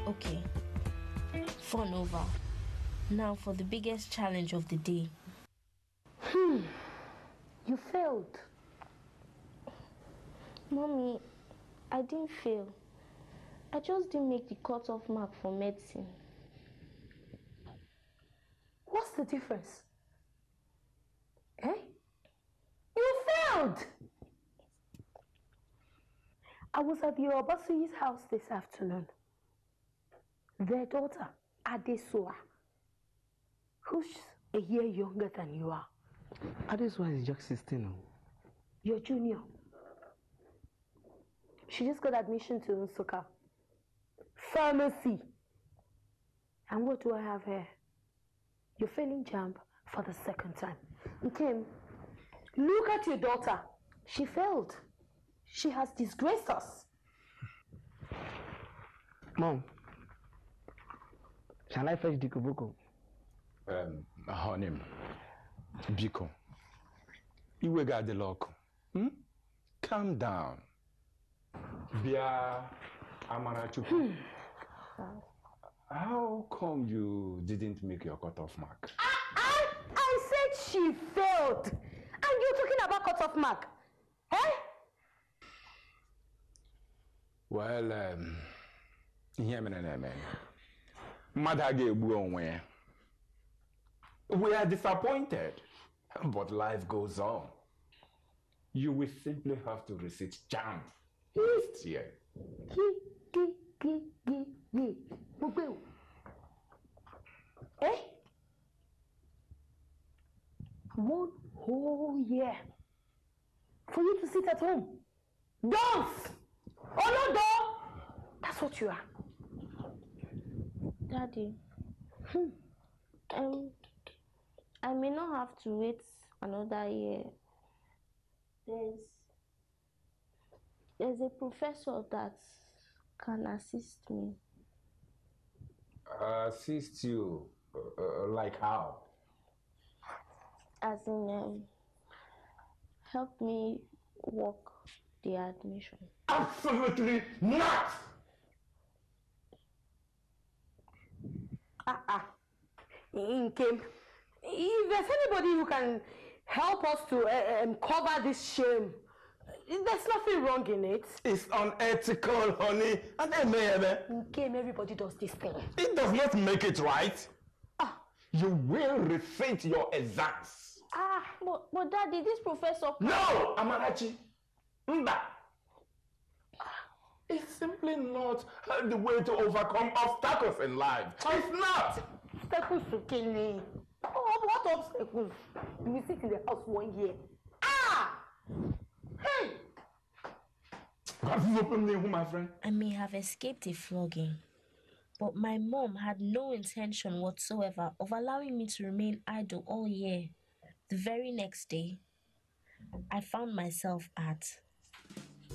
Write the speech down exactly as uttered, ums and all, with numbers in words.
Okay. Fun over. Now for the biggest challenge of the day. Hmm. You failed. Mommy, I didn't fail. I just didn't make the cut-off mark for medicine. What's the difference? Eh? You failed! I was at your Obasuyi's house this afternoon. Their daughter, Adesoa, who's a year younger than you are. Adesoa is just sixteen. Your junior. She just got admission to Nsukka Pharmacy. And what do I have here? You're failing JAMB for the second time. Nkem, look at your daughter. She failed. She has disgraced us. Mom, shall I fetch Dikubuko? Um, honey, Biko, you will get the lock. Hmm? Calm down. Bia Amarachuku. How come you didn't make your cutoff mark? I, I, I said she failed. And you're talking about cutoff mark. Eh? Well, um, hear me, man. Mother we are disappointed, but life goes on. You will simply have to resist JAMB next year. Eh? One whole year for you to sit at home. Don't! Oh no, no! That's what you are. Daddy, hmm. um, I may not have to wait another year. There's, there's a professor that can assist me. Uh, assist you? Uh, uh, like how? As in, um, help me work the admission. Absolutely not! Ah, ah. Nkem, if there's anybody who can help us to uh, um, cover this shame, there's nothing wrong in it. It's unethical, honey. And then, Nkem, everybody does this thing. It does not make it right. Ah. You will repeat your exams. Ah, but, but Daddy, this professor... No, Amarachi. Mba. It's simply not uh, the way to overcome obstacles in life. It's not. Obstacles to kill me. Oh, what obstacles? You will sit in the house one year. Ah! Hey! What is opening, my friend? I may have escaped a flogging, but my mom had no intention whatsoever of allowing me to remain idle all year. The very next day, I found myself at